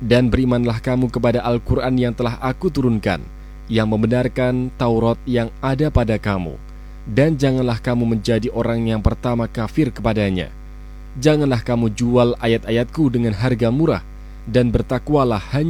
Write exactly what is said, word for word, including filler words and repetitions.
Dan berimanlah kamu kepada Al-Quran yang telah aku turunkan, yang membenarkan Taurat yang ada pada kamu. Dan janganlah kamu menjadi orang yang pertama kafir kepadanya. Janganlah kamu jual ayat-ayatku dengan harga murah, dan bertakwalah hanya